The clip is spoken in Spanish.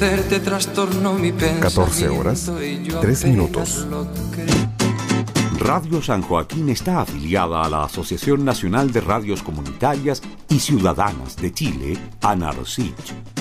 Te trastornó mi 14 horas, 3 minutos. Radio San Joaquín está afiliada a la Asociación Nacional de Radios Comunitarias y Ciudadanas de Chile, ANARCICH.